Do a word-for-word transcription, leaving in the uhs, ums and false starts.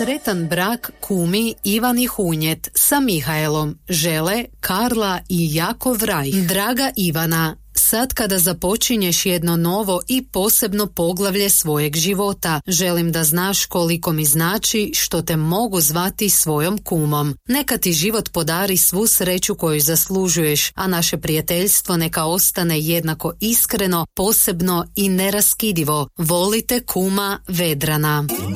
Sretan brak kumi Ivan i Hunjet sa Mihaelom žele Karla i Jakov Rajh. Draga Ivana, sad kada započinješ jedno novo i posebno poglavlje svojeg života, želim da znaš koliko mi znači što te mogu zvati svojom kumom. Neka ti život podari svu sreću koju zaslužuješ, a naše prijateljstvo neka ostane jednako iskreno, posebno i neraskidivo. Volite kuma Vedrana.